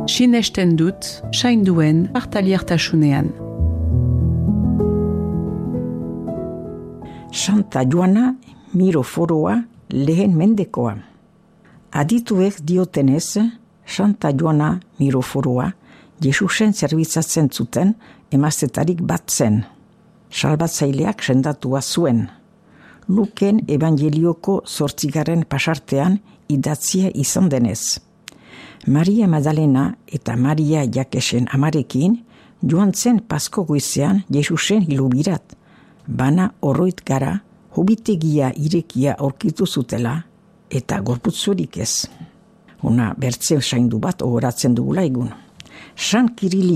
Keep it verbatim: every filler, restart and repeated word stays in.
sinesten dut, sainduen partaliertasunean. Santa Joana Miroforoa lehen mendekoa. Adituek diotenez, Santa Joana Miroforoa Jesusen zerbitzatzen zuten emaztetarik bat zen. Salbatzaileak sendatua zuen. Luken evangelioko zortzigarren pasartean idatzia izan denez. Maria Magdalena eta Maria Jakesen amarekin joan zen Pasko goizean Jesusen hilubirat. Bana horroit gara, hobitegia irekia aurkitu zutela eta gorputzurik ez. Una bertze saindu bat ohoratzen dugula egun. San Kirili